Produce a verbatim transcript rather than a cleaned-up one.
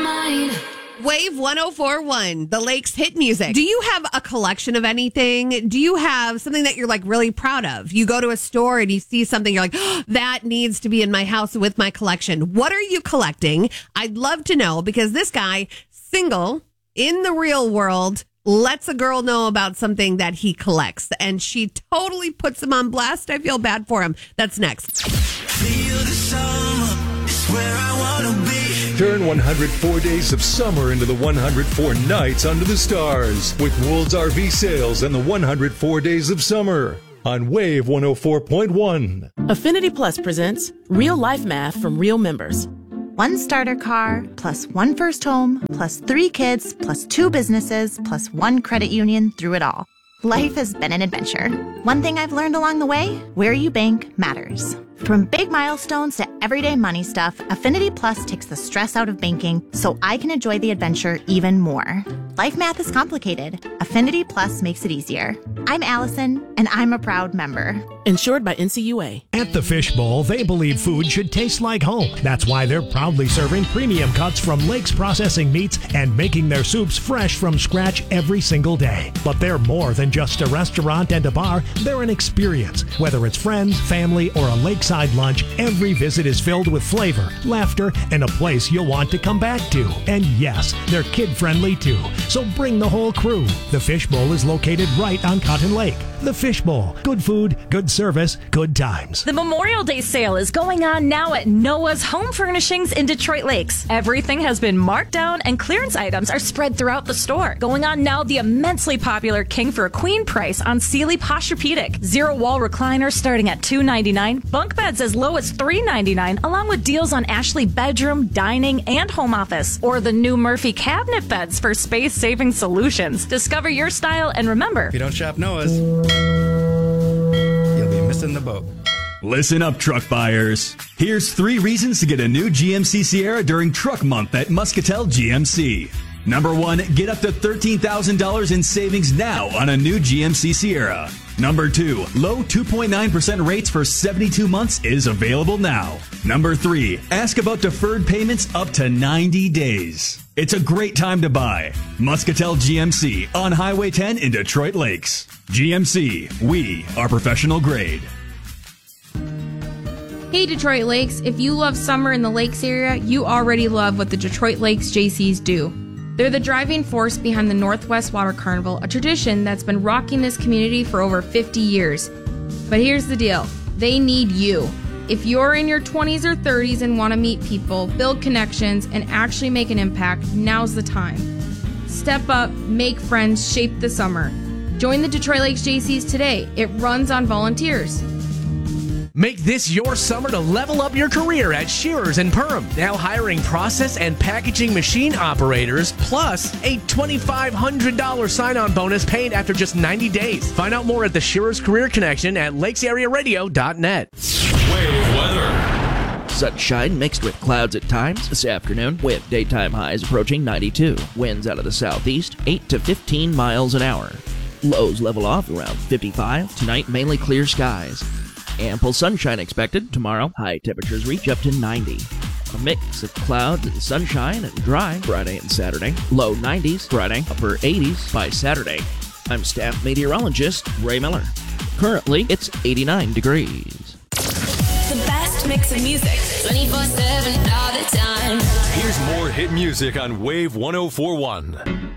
mind. Wave one oh four point one, the Lakes hit music. Do you have a collection of anything? Do you have something that you're like really proud of? You go to a store and you see something, you're like, oh, that needs to be in my house with my collection. What are you collecting? I'd love to know, because this guy, single, in the real world, lets a girl know about something that he collects, and she totally puts him on blast. I feel bad for him. That's next. Feel the summer is where I want to be. Turn one hundred four days of summer into the one hundred four nights under the stars with Wool's R V sales and the one hundred four days of summer on Wave one oh four point one. Affinity Plus presents Real Life Math from Real Members. One starter car, plus one first home, plus three kids, plus two businesses, plus one credit union through it all. Life has been an adventure. One thing I've learned along the way, where you bank matters. From big milestones to everyday money stuff, Affinity Plus takes the stress out of banking so I can enjoy the adventure even more. Life math is complicated. Affinity Plus makes it easier. I'm Allison, and I'm a proud member. Insured by N C U A. At the Fish Bowl, they believe food should taste like home. That's why they're proudly serving premium cuts from Lakes Processing Meats and making their soups fresh from scratch every single day. But they're more than just a restaurant and a bar. They're an experience. Whether it's friends, family, or a lakeside lunch, every visit is filled with flavor, laughter, and a place you'll want to come back to. And yes, they're kid-friendly too. So bring the whole crew. The Fish Bowl is located right on Cotton Lake. The Fish Bowl. Good food, good service, good times. The Memorial Day sale is going on now at Noah's Home Furnishings in Detroit Lakes. Everything has been marked down and clearance items are spread throughout the store. Going on now, the immensely popular King for a Queen price on Sealy Posturepedic. Zero wall recliners starting at two ninety-nine. Bunk beds as low as three ninety-nine, along with deals on Ashley bedroom, dining, and home office. Or the new Murphy cabinet beds for space-saving solutions. Discover your style, and remember, if you don't shop Noah's, you'll be missing the boat. Listen up, truck buyers. Here's three reasons to get a new G M C Sierra during Truck Month at Muscatel G M C. Number one, get up to thirteen thousand dollars in savings now on a new G M C Sierra. Number two, low two point nine percent rates for seventy-two months is available now. Number three, ask about deferred payments up to ninety days. It's a great time to buy. Muscatel G M C on Highway ten in Detroit Lakes. G M C, we are professional grade. Hey Detroit Lakes, if you love summer in the Lakes area, you already love what the Detroit Lakes J Cs do. They're the driving force behind the Northwest Water Carnival, a tradition that's been rocking this community for over fifty years. But here's the deal, they need you. If you're in your twenties or thirties and want to meet people, build connections, and actually make an impact, now's the time. Step up, make friends, shape the summer. Join the Detroit Lakes J Cs today. It runs on volunteers. Make this your summer to level up your career at Shearers and Perm. Now hiring process and packaging machine operators, plus a twenty-five hundred dollars sign-on bonus paid after just ninety days. Find out more at the Shearers Career Connection at lakes area radio dot net. Wave weather. Sunshine mixed with clouds at times this afternoon, with daytime highs approaching ninety-two. Winds out of the southeast, eight to fifteen miles an hour. Lows level off around fifty-five. Tonight, mainly clear skies. Ample sunshine expected tomorrow. High temperatures reach up to ninety. A mix of clouds and sunshine and dry Friday and Saturday. Low nineties Friday, upper eighties by Saturday. I'm staff meteorologist Ray Miller. Currently, it's eighty-nine degrees. The best mix of music, twenty-four seven all the time. Here's more hit music on Wave one oh four point one.